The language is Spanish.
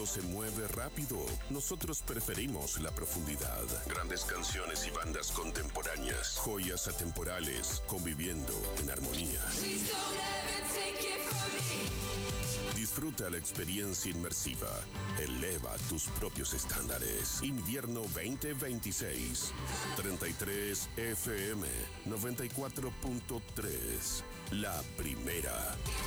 mundo se mueve rápido. Nosotros preferimos la profundidad. Grandes canciones y bandas contemporáneas. Joyas atemporales conviviendo en armonía. Disfruta la experiencia inmersiva. Eleva tus propios estándares. Invierno 2026. 33 FM 94.3. La primera.